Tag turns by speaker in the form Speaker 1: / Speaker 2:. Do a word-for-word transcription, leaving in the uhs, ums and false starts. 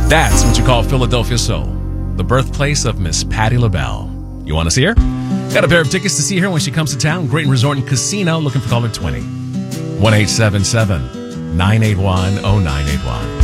Speaker 1: That's what you call Philadelphia Soul, the birthplace of Miss Patti LaBelle. You want to see her? Got a pair of tickets to see her when she comes to town. Great Resort and Casino. Looking for caller twenty. one eight seven seven, nine eight one, oh nine eight one.